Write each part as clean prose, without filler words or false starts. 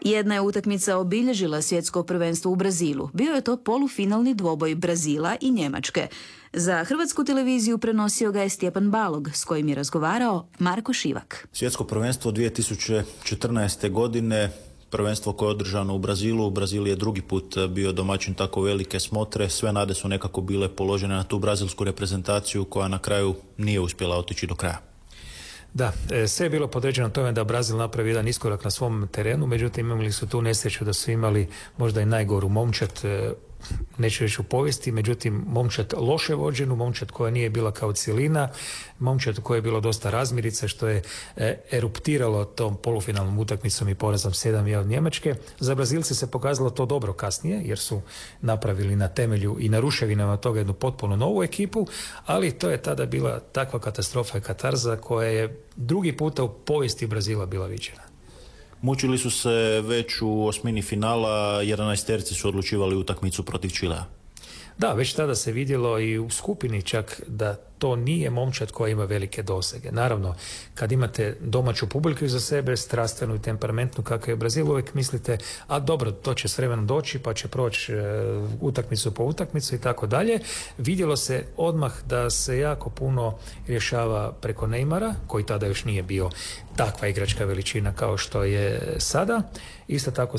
Jedna je utakmica obilježila svjetsko prvenstvo u Brazilu. Bio je to polufinalni dvoboj Brazila i Njemačke. Za Hrvatsku televiziju prenosio ga je Stjepan Balog, s kojim je razgovarao Marko Šivak. Svjetsko prvenstvo 2014. godine, prvenstvo koje je održano u Brazilu. Brazil je drugi put bio domaćin tako velike smotre. Sve nade su nekako bile položene na tu brazilsku reprezentaciju koja na kraju nije uspjela otići do kraja. Da, sve je bilo podređeno tome da Brazil napravi jedan iskorak na svom terenu, međutim imali su tu nesreću da su imali možda i najgoru momčad, neću reći u povijesti, međutim momčad loše vođenu, momčad koja nije bila kao cjelina, momčad koja je bila dosta razmirica, što je eruptiralo tom polufinalnom utakmicom i porazom 7-1 od Njemačke. Za Brazilce se pokazalo to dobro kasnije, jer su napravili na temelju i na ruševinama toga jednu potpuno novu ekipu, ali to je tada bila takva katastrofa i katarza koja je drugi puta u povijesti Brazila bila viđena. Mučili su se već u osmini finala, 11-terci su odlučivali utakmicu protiv Čilea. Da, već tada se vidjelo i u skupini čak da to nije momčad koja ima velike dosege. Naravno, kad imate domaću publiku iza sebe, strastvenu i temperamentnu kako je Brazil, uvijek mislite, a dobro, to će s vremenom doći, pa će proći utakmicu po utakmicu i tako dalje. Vidjelo se odmah da se jako puno rješava preko Neymara, koji tada još nije bio takva igračka veličina kao što je sada. Isto tako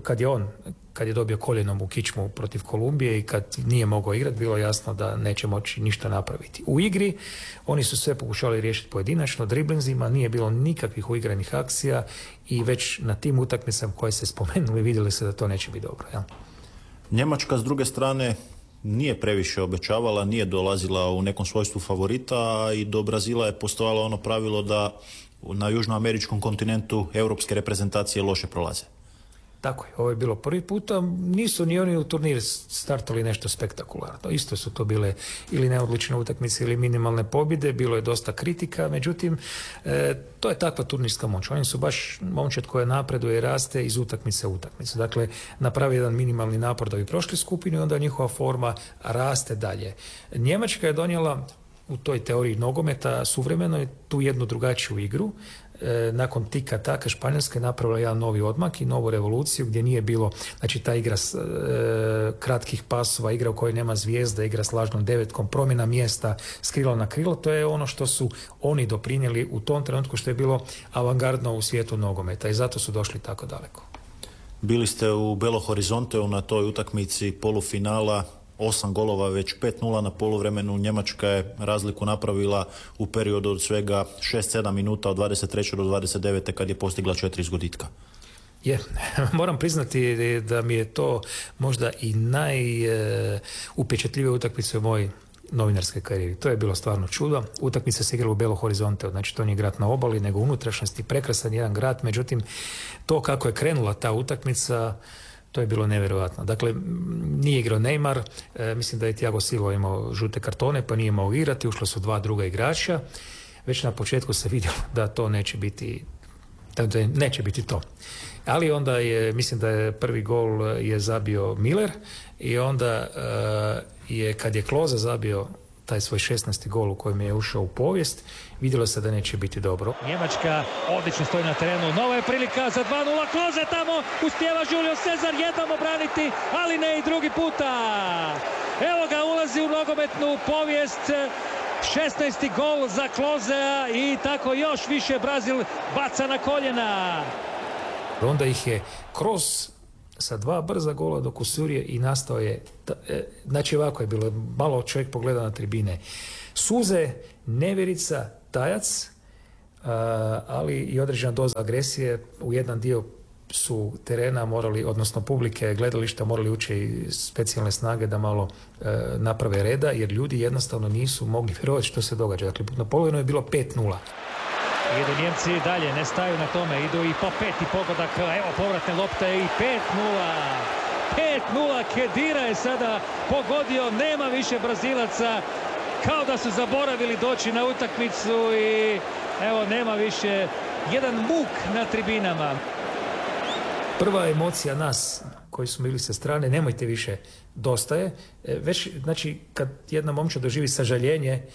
kad je dobio koljenom u kičmu protiv Kolumbije i kad nije mogao igrati, bilo jasno da neće moći ništa napraviti. U igri oni su sve pokušali riješiti pojedinačno, driblinzima, nije bilo nikakvih uigranih akcija i već na tim utakmicama koje se spomenuli vidjeli se da to neće biti dobro. Ja? Njemačka s druge strane nije previše obećavala, nije dolazila u nekom svojstvu favorita i do Brazila je postojalo ono pravilo da na južnoameričkom kontinentu europske reprezentacije loše prolaze. Tako je, ovo je bilo prvi puta, nisu ni oni u turnir startali nešto spektakularno. Isto su to bile ili neodlučne utakmice ili minimalne pobjede, bilo je dosta kritika, međutim, to je takva turnirska moć. Oni su baš momčad koja napreduje i raste iz utakmice u utakmicu. Dakle, napravi jedan minimalni napor da bi prošli skupinu i onda njihova forma raste dalje. Njemačka je donijela u toj teoriji nogometa suvremenoj tu jednu drugačiju igru. Nakon tika taka Španjolska je napravila jedan novi odmak i novu revoluciju gdje nije bilo, znači ta igra kratkih pasova, igra u kojoj nema zvijezda, igra s lažnom devetkom, promjena mjesta s krila na krilo, to je ono što su oni doprinijeli u tom trenutku što je bilo avangardno u svijetu nogometa i zato su došli tako daleko. Bili ste u Belo Horizonteu na toj utakmici polufinala, 8 golova, već 5-0 na poluvremenu. Njemačka je razliku napravila u periodu od svega 6-7 minuta od 23. do 29. kad je postigla 4 izgoditka. Moram priznati da mi je to možda i najupečatljivija utakmica u mojoj novinarske karijeri. To je bilo stvarno čudo. Utakmica se igrala u Belo Horizonteu, znači to nije grad na obali, nego unutrašnjosti, prekrasan jedan grad, međutim to kako je krenula ta utakmica, to je bilo nevjerojatno. Dakle, nije igrao Neymar, mislim da je Thiago Silva imao žute kartone, pa nije mogao igrati, ušla su 2 druga igrača. Već na početku se vidjelo da to neće biti to. Ali onda mislim da je prvi gol je zabio Miller i onda je kad je Klose zabio taj svoj 16. gol u kojem je ušao u povijest, vidjelo se da neće biti dobro. Njemačka odlično stoji na terenu, nova je prilika za 2-0, Klose tamo, uspijeva Julio Cesar jednom obraniti, ali ne i drugi puta. Evo ga, ulazi u nogometnu povijest, 16. gol za Klosea i tako još više Brazil baca na koljena. Onda ih je kroz sa 2 brza gola dok usurije i nastao je, znači ovako je bilo, malo čovjek pogleda na tribine. Suze, nevjerica, tajac, ali i određena doza agresije. U jedan dio su terena morali, odnosno publike, gledališta morali ući i specijalne snage da malo naprave reda, jer ljudi jednostavno nisu mogli vjerovati što se događa. Dakle, na polovremenu je bilo 5-0. Idu Njemci dalje, ne staju na tome, idu i po 5. pogodak, evo povratne lopte i 5-0. 5-0, Kedira je sada pogodio, nema više Brazilaca, kao da su zaboravili doći na utakmicu i evo nema više, jedan muk na tribinama. Prva emocija nas koji smo bili sa strane, nemojte više, dosta je. Već, znači, kad jedna momčad doživi sažaljenje,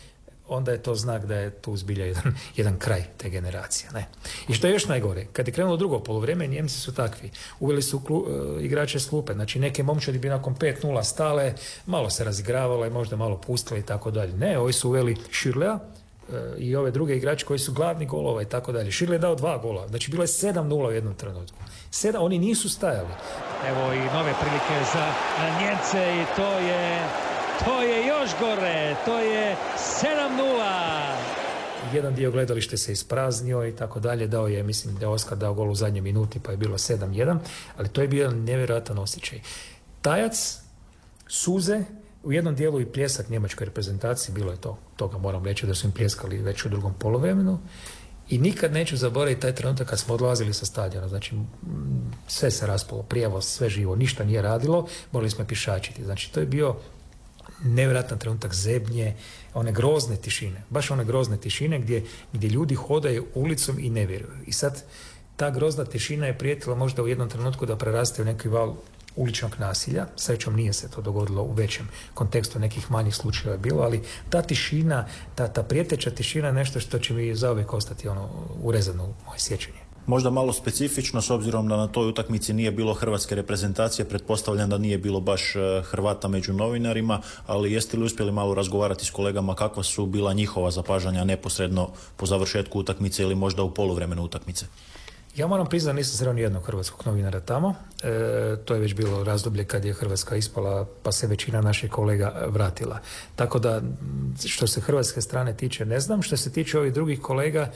onda je to znak da je tu zbilja jedan kraj te generacije. Ne? I što je još najgore, kad je krenulo drugo poluvrijeme, Njemci su takvi. Uveli su igrače s klupe, znači neke momčadi bi nakon 5-0 stale, malo se razigravalo i možda malo pustili i tako dalje. Ne, ovi su uveli Schürrlea i ove druge igrače koji su gladni golova i tako dalje. Schürrle je dao 2 gola, znači bilo je 7-0 u jednom trenutku. 7, oni nisu stajali. Evo i nove prilike za Njemce i to je još gore, to je 7-0. Jedan dio gledalište se ispraznio i tako dalje, dao je, mislim da je Oskar dao gol u zadnjoj minuti pa je bilo 7-1, ali to je bio nevjerojatan osjećaj. Tajac, suze, u jednom dijelu i pljesak njemačkoj reprezentaciji, bilo je toga moram reći da su im pljeskali već u drugom poluvremenu i nikad neću zaboraviti taj trenutak kad smo odlazili sa stadiona, znači sve se raspalo, prijevoz, sve živo, ništa nije radilo, morali smo pješačiti, znači to je bio nevjerojatan trenutak zebnje, one grozne tišine, baš one grozne tišine gdje ljudi hodaju ulicom i ne vjeruju. I sad ta grozna tišina je prijetila možda u jednom trenutku da preraste u neki val uličnog nasilja. Srećom nije se to dogodilo u većem kontekstu, nekih manjih slučajeva je bilo, ali ta tišina, ta prijeteća tišina je nešto što će mi zauvijek ostati urezano u moje sjećanje. Možda malo specifično, s obzirom da na toj utakmici nije bilo hrvatske reprezentacije, pretpostavljam da nije bilo baš Hrvata među novinarima, ali jeste li uspjeli malo razgovarati s kolegama kakva su bila njihova zapažanja neposredno po završetku utakmice ili možda u poluvremenu utakmice? Ja moram priznati, nisam sreo ni jednog hrvatskog novinara tamo. To je već bilo razdoblje kad je Hrvatska ispala, pa se većina naših kolega vratila. Tako da, što se hrvatske strane tiče, ne znam. Što se tiče ovih drugih kolega,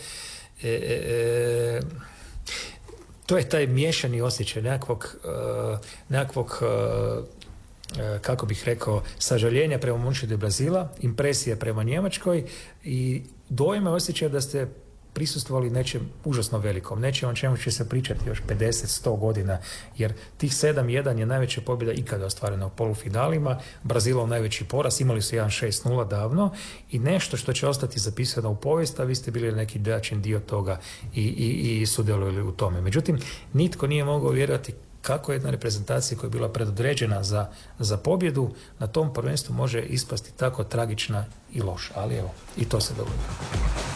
to je taj miješani osjećaj nekakvog kako bih rekao, sažaljenja prema momčadi Brazila, impresije prema Njemačkoj i dojma osjećaja da ste prisustvovali nečem užasno velikom, nečem o čemu će se pričati još 50-100 godina, jer tih 7-1 je najveća pobjeda ikada ostvarena u polufinalima, Brazilov najveći poraz, imali su 1-6-0 davno i nešto što će ostati zapisano u povijest, a vi ste bili neki dračin dio toga i sudjelovali u tome. Međutim, nitko nije mogao vjerovati kako jedna reprezentacija koja je bila predodređena za pobjedu na tom prvenstvu može ispasti tako tragična i loša, ali evo, i to se dogodilo.